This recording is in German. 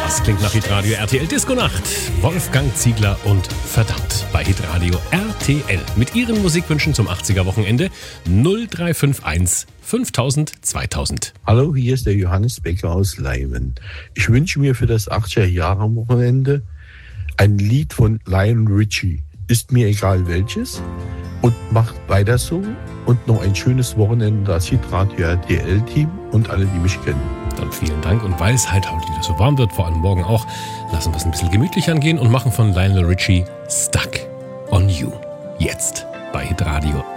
Das klingt nach Hitradio RTL Disco Nacht. Wolfgang Ziegler und Verdammt bei Hitradio RTL. Mit Ihren Musikwünschen zum 80er Wochenende 0351 5000 2000. Hallo, hier ist der Johannes Becker aus Leimen. Ich wünsche mir für das 80er Jahre Wochenende ein Lied von Lionel Richie. Ist mir egal welches. Und macht weiter so. Und noch ein schönes Wochenende, das Hitradio RTL-Team und alle, die mich kennen. Dann vielen Dank. Und weil es halt heute wieder so warm wird, vor allem morgen auch, lassen wir es ein bisschen gemütlich angehen und machen von Lionel Richie Stuck on You. Jetzt bei Hitradio